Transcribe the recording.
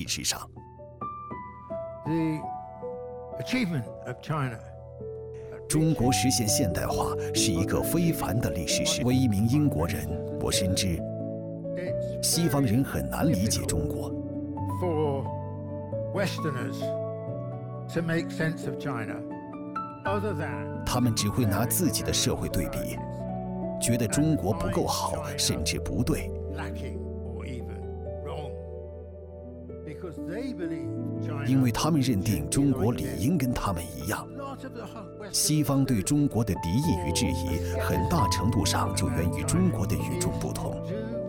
史上。中国实现现代化是一个非凡的历史事。为一名英国人，我深知西方人很难理解中国。他们只会拿自己的社会对比，觉得中国不够好，甚至不对。因为他们认定中国理应跟他们一样。西方对中国的敌意与质疑，很大程度上就源于中国的与众不同。